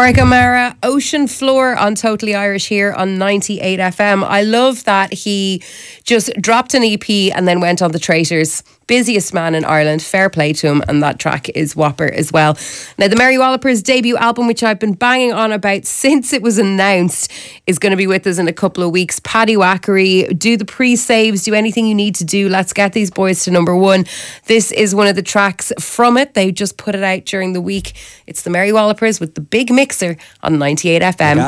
Mark O'Mara, Ocean Floor on Totally Irish here on 98 FM. I love that he just dropped an EP and then went on the Traitors. Busiest man in Ireland, fair play to him, and that track is whopper as well. Now, the Mary Wallopers debut album, which I've been banging on about since it was announced, is going to be with us in a couple of weeks. Paddy Wackery, do the pre-saves, do anything you need to do. Let's get these boys to number one. This is one of the tracks from it. They just put it out during the week. It's the Mary Wallopers with the Big Mixer on 98 FM.